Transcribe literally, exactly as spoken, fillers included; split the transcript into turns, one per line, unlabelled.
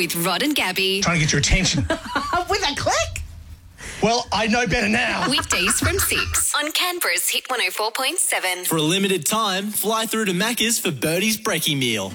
with Rod and Gabby.
Trying to get your attention.
With a click.
Well, I know better now.
Weekdays from six on Canberra's Hit one oh four point seven.
For a limited time, fly through to Macca's for Birdie's Brekkie Meal.